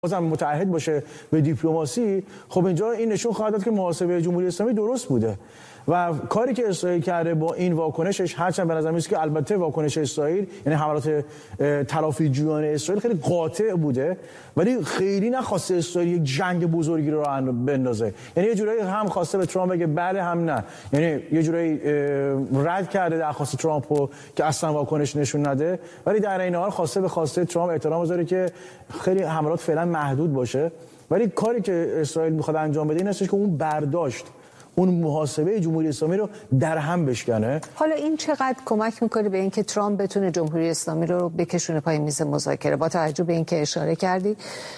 بازم متعهد باشه به دیپلماسی، خب اینجا این نشون خواهد داد که محاسبه جمهوری اسلامی درست بوده و کاری که اسرائیل کرده با این واکنشش، هرچند به نظر میاد که البته واکنش اسرائیل یعنی حملات تلافی‌جویانه اسرائیل خیلی قاطع بوده، ولی خیلی نخواسته اسرائیل یک جنگ بزرگی رو بندازه. یعنی یه جورایی هم خواسته به ترامپ بگه بله هم نه، یعنی یه جورایی رد کرده درخواست ترامپو که اصلا واکنش نشون نده، ولی در این حال خواسته به خواسته ترامپ احترام بذاره که خیلی حملات فعلا محدود باشه. ولی کاری که اسرائیل میخواد انجام بده این هستش که اون برداشت، اون محاسبه جمهوری اسلامی رو در هم بشکنه. حالا این چقدر کمک میکنه به اینکه ترامپ بتونه جمهوری اسلامی رو بکشونه پای میز مذاکره، با توجه به اینکه اشاره کردی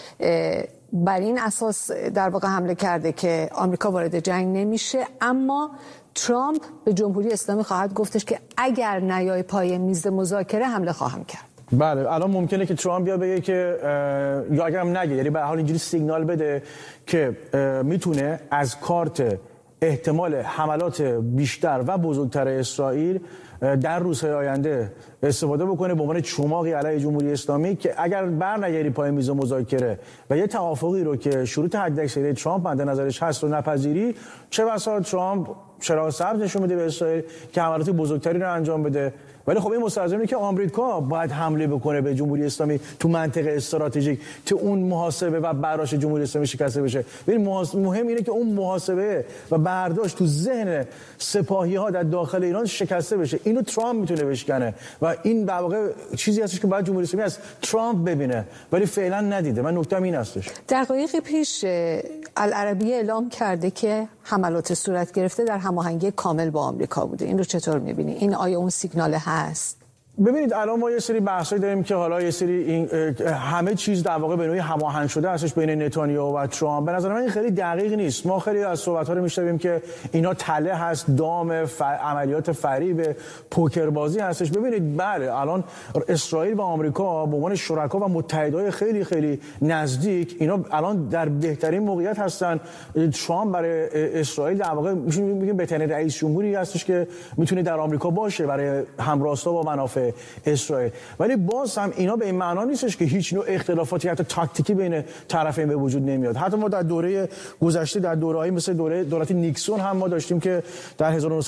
بر این اساس در واقع حمله کرده که آمریکا وارد جنگ نمیشه، اما ترامپ به جمهوری اسلامی خواهد گفتش که اگر نیای پای میز مذاکره حمله خواهم کرد. بله، الان ممکنه که ترامپ بیا بگه که یا اگر هم نگه، یعنی به هر حال اینجوری سیگنال بده که میتونه از کارت احتمال حملات بیشتر و بزرگتر اسرائیل در روزهای آینده استفاده بکنه به عنوان چماقی علیه جمهوری اسلامی که اگر برنگردی پای میز مذاکره و یه توافقی رو که شروط حداکثری ترامپ مد نظرش هست رو نپذیری، چه بسا ترامپ چراغ سبز نشون میده به اسرائیل که حملات بزرگتری رو انجام بده. ولی خب این مستلزمه که آمریکا باید حمله بکنه به جمهوری اسلامی تو منطقه استراتژیک که اون محاسبه و برداشت جمهوری اسلامی شکسته بشه. ببین مهم اینه که اون محاسبه و برداشت تو ذهن سپاهی‌ها در داخل ایران شکسته بشه. اینو ترامپ میتونه بشکنه و این در واقع چیزی هستش که باید جمهوری اسلامی از ترامپ ببینه، ولی فعلا ندیده. من نکته‌م این هستش. دقایق پیش العربیه اعلام کرده که حملات صورت گرفته در هماهنگی کامل با آمریکا بوده. این رو چطور می‌بینی؟ این آیا اون سیگنال هست؟ ببینید الان ما یه سری بحثایی داریم که حالا یه سری این همه چیز در واقع به نوعی هماهنگ شده هستش بین نتانیاهو و ترامپ. به نظر من این خیلی دقیق نیست. ما خیلی از صحبت‌ها رو می‌شنویم که اینا تله هست، دام عملیات فریب، پوکر بازی هستش. ببینید بله، الان اسرائیل و آمریکا به عنوان شرکا و متحدای خیلی خیلی نزدیک، اینا الان در بهترین موقعیت هستن. ترامپ برای اسرائیل در واقع میگیم بهترین رئیس جمهوری هستش که میتونه در آمریکا باشه برای همراستا با منافع اسرائیل. ولی باز هم اینا به این معنا نیستش که هیچ نوع اختلافاتی حتی تاکتیکی بین طرفین به وجود نمیاد. حتی ما در دوره گذشته، در دوره‌ای مثل دولت نیکسون هم ما داشتیم که در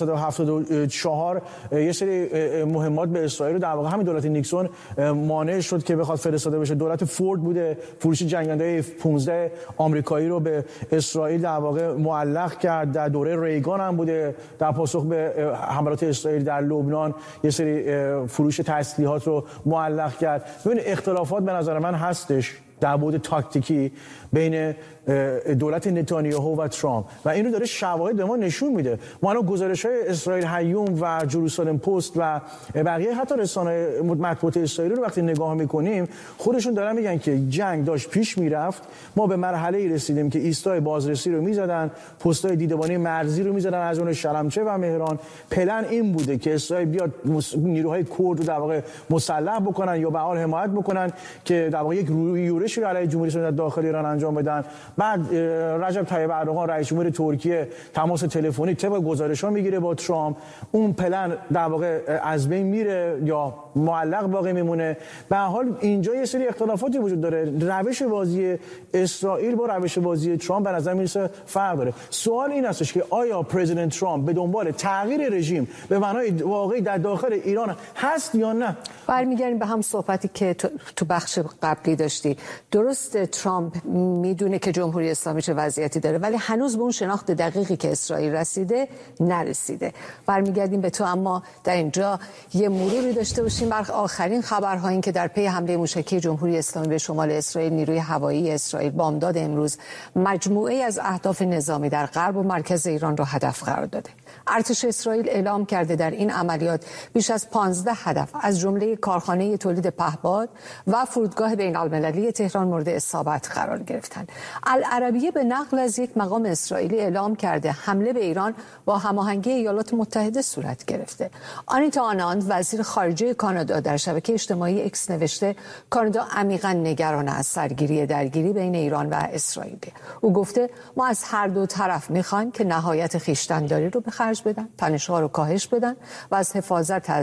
1974 یه سری مهمات به اسرائیل در واقع همین دولت نیکسون مانع شد که بخواد فرستاده بشه. دولت فورد بوده، فروش جنگنده F-15 آمریکایی رو به اسرائیل در واقع معلق کرد. در دوره ریگان هم بوده، در پاسخ به حملات اسرائیل در لبنان یه سری فروش تسلیحات رو معلق کرد. ببین اختلافات به نظر من هستش در بعد تاکتیکی بین دولت نتانیاهو و ترامپ و این رو داره شواهد به ما نشون میده. ما الان گزارش‌های اسرائیل هیوم و جروسالم پست و بقیه حتی رسانه‌های مطبوعات اسرائیل رو وقتی نگاه می‌کنیم، خودشون دارن میگن که جنگ داشت پیش میرفت. ما به مرحله‌ای رسیدیم که ایستای بازرسی رو می‌زدن، پست‌های دیدبانی مرزی رو می‌زدن از اون شلمچه و مهران. پلن این بوده که اسرائیل بیاد نیروهای کرد رو در واقع مسلح بکنن یا به حال حمایت بکنن که در واقع یک یورشی رو علیه جمهوری اسلامی در داخل ایران انجام بدن. بعد رجب طیب اردوغان رئیس جمهور ترکیه تماس تلفنی طبق گزارش‌ها میگیره با ترامپ. اون پلن در واقع از بین میره یا معلق باقی میمونه. به هر حال اینجا یه سری اختلافاتی وجود داره. روش بازی اسرائیل با روش بازی ترامپ به نظر میرسه فرق داره. سوال این هستش که آیا پرزیدنت ترامپ به دنبال تغییر رژیم به معنای واقعی در داخل ایران هست یا نه؟ برمیگردیم به هم صحبتی که تو بخش قبلی داشتی. درست ترامپ میدونه که جمهوری اسلامی چه وضعیتی داره، ولی هنوز به اون شناخت دقیقی که اسرائیل رسیده نرسیده. برمیگردیم به تو، اما در اینجا یه مروری داشته باشیم بر آخرین خبرها. این که در پی حمله موشکی جمهوری اسلامی به شمال اسرائیل، نیروی هوایی اسرائیل بامداد امروز مجموعه‌ای از اهداف نظامی در غرب و مرکز ایران را هدف قرار داده. ارتش اسرائیل اعلام کرده در این عملیات بیش از 15 هدف از جمله کارخانه تولید پهپاد و فرودگاه بین‌المللی تهران مورد اصابت قرار گرفتند. العربیه به نقل از یک مقام اسرائیلی اعلام کرده حمله به ایران با هماهنگی ایالات متحده صورت گرفته. آنیتا آناند وزیر خارجه کانادا در شبکه اجتماعی اکس نوشته کانادا عمیقاً نگران از سرگیری درگیری بین ایران و اسرائیل. او گفته ما از هر دو طرف می‌خوایم که نهایت خویشتن‌داری رو به خرج بدن، تنش‌ها رو کاهش بدن و از حفاظت از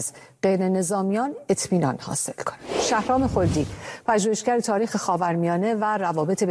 غیر نظامیان اطمینان حاصل کنند. شهرام خلدی، پژوهشگر تاریخ خاورمیانه و روابط